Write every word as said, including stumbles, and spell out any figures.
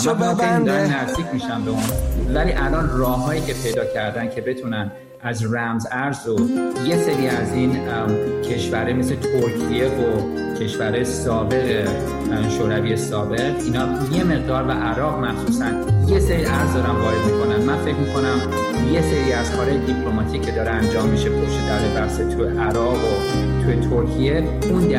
من خیلی دارن نزدیک میشن به اون، ولی الان راههایی که پیدا کردن که بتونن از رمز ارز و یه سری از این کشورهای مثل ترکیه و کشورهای سابق شوروی سابق اینا یه مقدار و عراق مخصوصا یه سری ارز دارن وارد میکنن. من فکر میکنم یه سری از کارهای دیپلماتیک که داره انجام میشه پشت در بحث تو عراق و تو ترکیه اون